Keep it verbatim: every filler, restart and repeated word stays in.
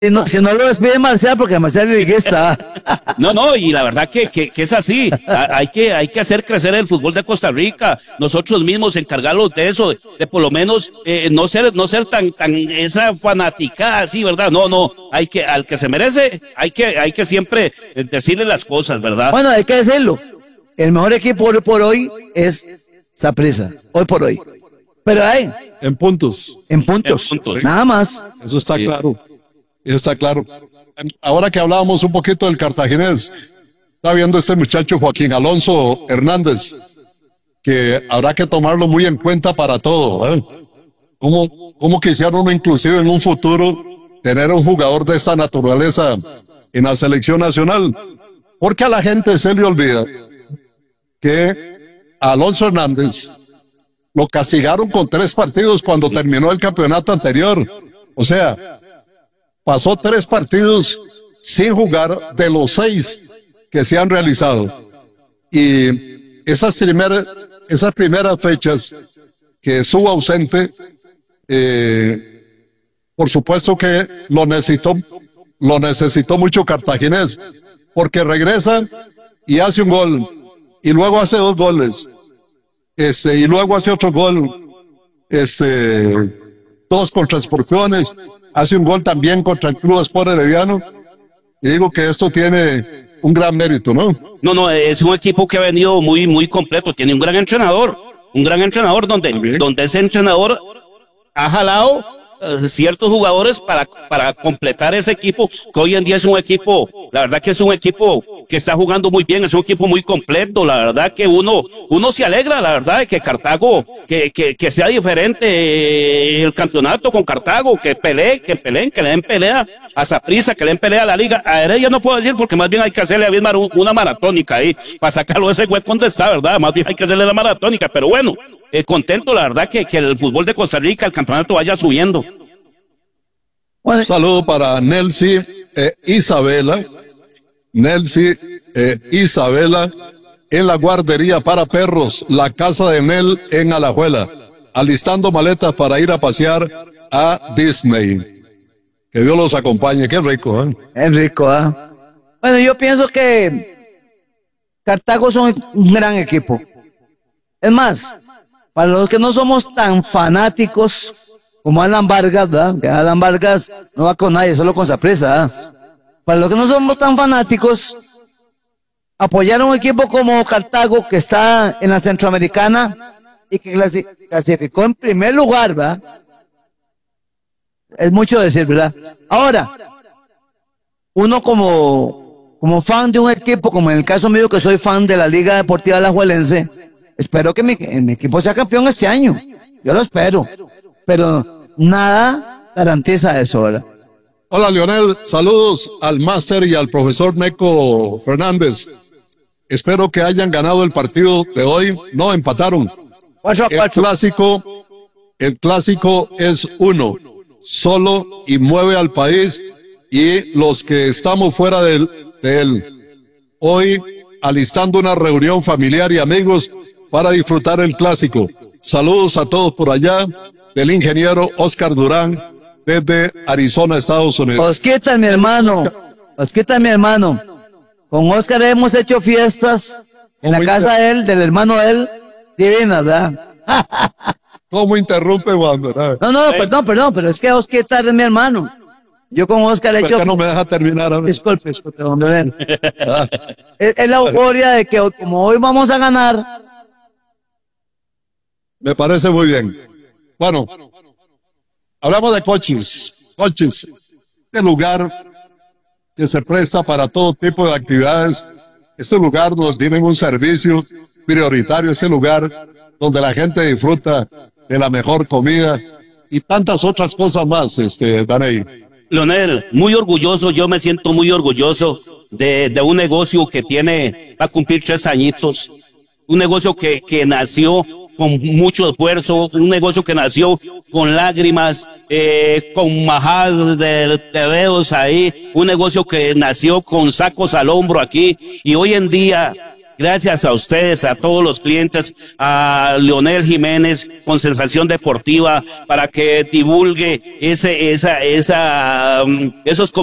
Si no, si no lo despide Marcial, porque Marcial es liguista. No, no, y la verdad que, que, que es así. A, hay que, hay que hacer crecer el fútbol de Costa Rica. Nosotros mismos encargarnos de eso, de, de por lo menos, eh, no ser, no ser tan, tan, esa fanaticada así, ¿verdad? No, no, hay que, al que se merece, hay que, hay que siempre decirle las cosas, ¿verdad? Bueno, hay que decirlo. El mejor equipo hoy por hoy es Saprissa, hoy por hoy. Pero hay. En puntos. En puntos. En puntos. Nada más. Eso está sí. claro. Eso está claro. Ahora que hablábamos un poquito del cartaginés, está viendo este muchacho Joaquín Alonso Hernández, que habrá que tomarlo muy en cuenta para todo. ¿eh? ¿Cómo, cómo quisiera uno inclusive en un futuro tener un jugador de esa naturaleza en la selección nacional? Porque a la gente se le olvida que a Alonso Hernández lo castigaron con tres partidos cuando terminó el campeonato anterior. O sea, pasó tres partidos sin jugar de los seis que se han realizado. Y esas primeras, esas primeras fechas que estuvo ausente, eh, por supuesto que lo necesitó, lo necesitó mucho Cartaginés, porque regresa y hace un gol, y luego hace dos goles, este, y luego hace otro gol, este, dos contra Escorpiones, hace un gol también contra el Club Sport Herediano, y digo que esto tiene un gran mérito, ¿no? No, no, es un equipo que ha venido muy, muy completo, tiene un gran entrenador, un gran entrenador donde, donde ese entrenador ha jalado uh, ciertos jugadores para, para completar ese equipo, que hoy en día es un equipo, la verdad que es un equipo que está jugando muy bien, es un equipo muy completo, la verdad que uno, uno se alegra, la verdad, de que Cartago, que, que, que sea diferente el campeonato con Cartago, que pelee, que peleen, que le den pelea a Saprissa, que le den pelea a la liga. A Heredia no puedo decir porque más bien hay que hacerle a Bismar una maratónica ahí, para sacarlo de ese hueco donde está, ¿verdad? Más bien hay que hacerle la maratónica, pero bueno, eh, contento, la verdad, que, que el fútbol de Costa Rica, el campeonato vaya subiendo. Un saludo para Nelsi eh, Isabela. Nelsi eh, Isabela en la guardería para perros, la casa de Nel en Alajuela, alistando maletas para ir a pasear a Disney. Que Dios los acompañe, qué rico, ¿eh? Es rico, ¿eh? Bueno, yo pienso que Cartago son un gran equipo. Es más, para los que no somos tan fanáticos como Alan Vargas, ¿verdad? Que Alan Vargas no va con nadie, solo con Saprissa, ¿eh? Para los que no somos tan fanáticos, apoyar a un equipo como Cartago, que está en la Centroamericana y que clasificó en primer lugar, ¿verdad? Es mucho decir, ¿verdad? Ahora, uno como, como fan de un equipo, como en el caso mío, que soy fan de la Liga Deportiva Alajuelense, espero que mi, mi equipo sea campeón este año. Yo lo espero. Pero nada garantiza eso, ¿verdad? Hola, Leonel, saludos al máster y al profesor Neco Fernández. Espero que hayan ganado el partido de hoy. No, empataron. El clásico, el clásico es uno, solo y mueve al país y los que estamos fuera de él, de él. Hoy alistando una reunión familiar y amigos para disfrutar el clásico. Saludos a todos por allá del ingeniero Oscar Durán, desde Arizona, Estados Unidos. Osquita, mi hermano. Osquita, mi hermano. Con Oscar hemos hecho fiestas en la casa de él, del hermano de él, divinas, ¿verdad? ¿Cómo interrumpe, Juan? ¿verdad? No, no, perdón, perdón, pero es que Osquita es mi hermano. Yo con Oscar he hecho... ¿Por qué no me deja terminar? A disculpe, disculpe, hombre. es, es la euforia de que como hoy vamos a ganar. Me parece muy bien. Bueno, hablamos de coches, coches, este lugar que se presta para todo tipo de actividades. Este lugar nos tiene un servicio prioritario, este lugar donde la gente disfruta de la mejor comida y tantas otras cosas más, este, Daney. Leonel, muy orgulloso, yo me siento muy orgulloso de, de un negocio que tiene, va a cumplir tres añitos, un negocio que, que nació con mucho esfuerzo, un negocio que nació con lágrimas, eh, con majadas de, de dedos ahí, un negocio que nació con sacos al hombro aquí, y hoy en día gracias a ustedes, a todos los clientes, a Leonel Jiménez con Sensación Deportiva para que divulgue ese, esa, esa, um, esos